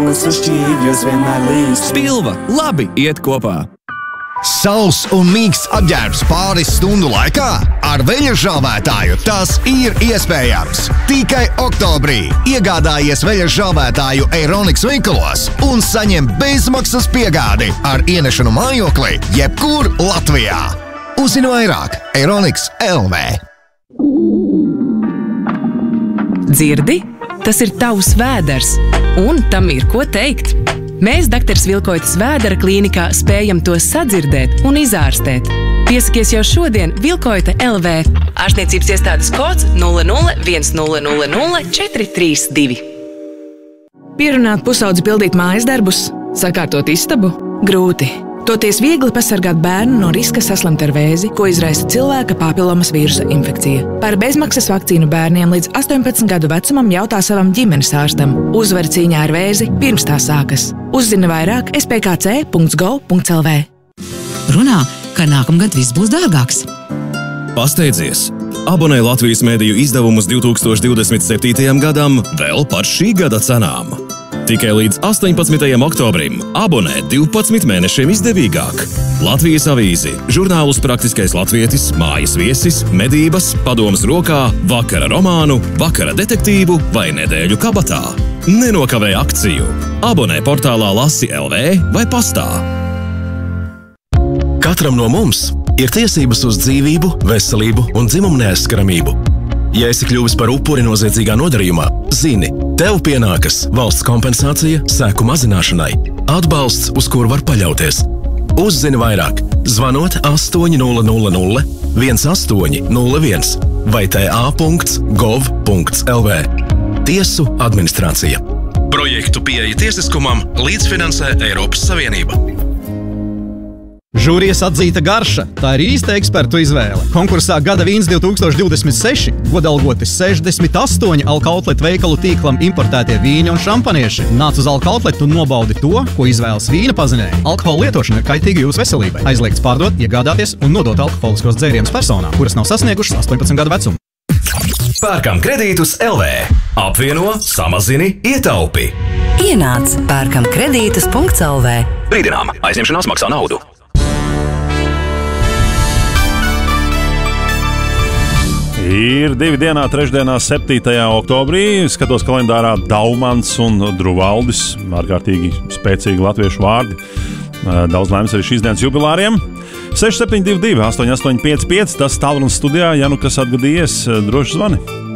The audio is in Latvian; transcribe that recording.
mūsu šķīvjos vienmēr līst. Spilva labi iet kopā. Sauss un mīksts apģērbs pāris stundu laikā? Ar veļa žāvētāju tas ir iespējams. Tikai oktobrī iegādājies veļa žāvētāju Eironix veikalos un saņem bezmaksas piegādi ar ienešanu mājoklī jebkur Latvijā. Uzzini vairāk Eironix LV. Dzirdi? Tas ir tavs vēders, un tam ir ko teikt. Mēs Dr. Vilkoitas Vēdera klīnikā spējam to sadzirdēt un izārstēt. Piesakies jau šodien Vilkoita LV. Ārstniecības iestādes kods 0010000432. Pierunāt pusaudzi pildīt mājas darbus, sakārtot istabu – grūti. Toties viegli pasargāt bērnu no riska saslimt ar vēzi, ko izraisa cilvēka papilomas vīrusa infekcija. Par bezmaksas vakcīnu bērniem līdz 18 gadu vecumam jautā savam ģimenes ārstam. Uzvar cīņā ar vēzi pirms tā sākas. Uzzini vairāk spkc.gov.lv. Runā, ka nākamgad viss būs dārgāks. Pasteidzies! Abonē Latvijas mediju izdevumus 2027. gadam vēl par šī gada cenām. Tikai līdz 18. oktobrim abonē 12 mēnešiem izdevīgāk. Latvijas avīzi, žurnālus Praktiskais latvietis, Mājas viesis, medības, padomas rokā, vakara romānu, vakara detektīvu vai nedēļu kabatā. Nenokavē akciju. Abonē portālā Lasi LV vai pastā. Katram no mums ir tiesības uz dzīvību, veselību un dzimumu neaizskaramību. Ja esi kļuvis par upuri noziedzīgā nodarījumā, zini, tev pienākas valsts kompensācija seku mazināšanai, atbalsts, uz kuru var paļauties. Uzzini vairāk, zvanot 800 1801 vai ta.gov.lv. Tiesu administrācija. Projektu pieeja tiesiskumam līdzfinansē Eiropas Savienība. Žūrijas atzīta garša – tā ir īsta ekspertu izvēle. Konkursā Gada vīns 2026 godalgoti 68 Alka-Outlet veikalu tīklam importētie vīni un šampanieši. Nāc uz Alka-Outlet un nobaudi to, ko izvēlas vīna pazinēji. Alkohola lietošana ir kaitīga jūsu veselībai. Aizliegts pārdot, iegādāties un nodot alkoholiskos dzērienus personām, kuras nav sasniegušas 18 gadu vecumu. Pērkam kredītus LV. Apvieno, samazini, ietaupi. Ienāc pērkamkredītus.lv. Brīdinām, aizņemšanās maksā naudu. Ir 2 dienā, 3. 7. oktobrī. Skatos kalendārā Daumans un Druvaldis. Ārkārtīgi spēcīgi latviešu vārdi. Daudz laimes arī šīs dienas jubilāriem. 6722 8855. Tas tālrunis studijā. Ja nu kas atgadījies, droši zvani.